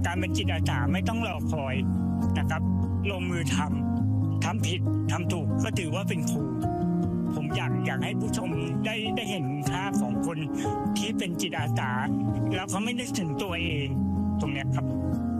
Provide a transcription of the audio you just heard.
การเป็นจิตอาสาไม่ต้องรอคอยนะครับลงมือทำผิดทำถูกก็ถือว่าเป็นครูผมอยากให้ผู้ชมได้เห็นค่าของคนที่เป็นจิตอาสาแล้วเขาไม่นึกถึงตัวเองตรงนี้ครับ